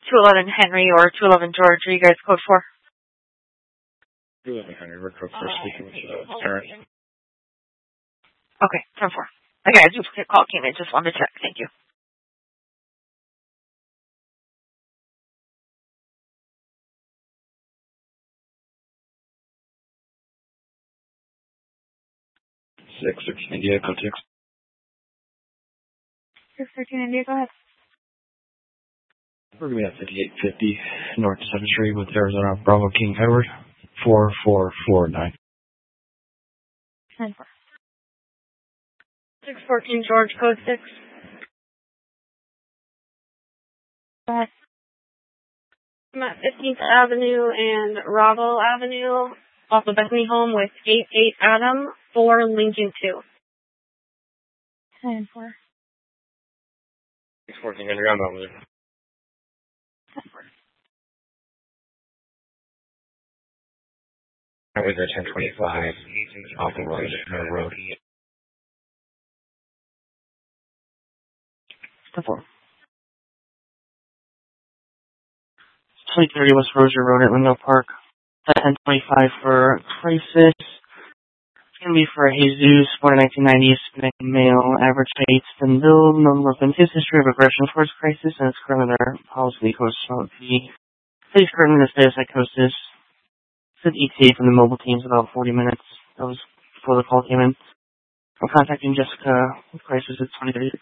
211 Henry or 211 George. Are you guys code 4? 211 Henry, we're code 4 speaking with Terrence. Okay, 10-4. Okay, a duplicate call came in. Just wanted to check. Thank you. Six India, code 6. 613 India, go ahead. We're going to be at 5850 North 7th Street with Arizona Bravo King Edward, 4449. 10-4. 614 George, code 6. Go ahead. I'm at 15th Avenue and Ravel Avenue off the Bethany home with 88 Adam for Lincoln 2. 10-4. 614 Henry, I'm over there. 10-4. I was at 1025 off the road. 10-4. 2030 West Rozier Road at Windmill Park. 1025 for Crisis. It's going to be for Jesus, born in 1990, Hispanic male, average height, thin build, no weapon, his history of aggression towards Crisis, and it's currently their policy coach. So the police currently in a state of psychosis. Said ETA from the mobile teams about 40 minutes. That was before the call came in. I'm contacting Jessica with Crisis at 2036.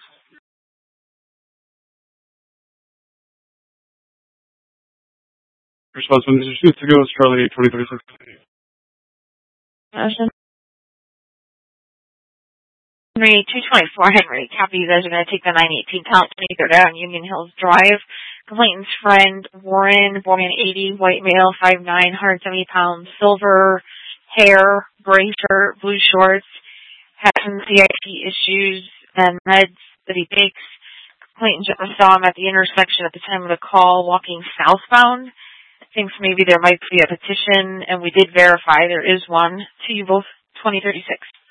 Response from Mr. Smith to go, Charlie 2036. Henry, 224 Henry. Copy, you guys are going to take the 918 count 23rd down Union Hills Drive. Complainant's friend, Warren, born in 80, white male, 5'9", 170 pounds, silver hair, gray shirt, blue shorts, has some CIP issues and meds that he takes. Complainant just saw him at the intersection at the time of the call walking southbound. Thinks maybe there might be a petition, and we did verify there is one. To you both, 2036.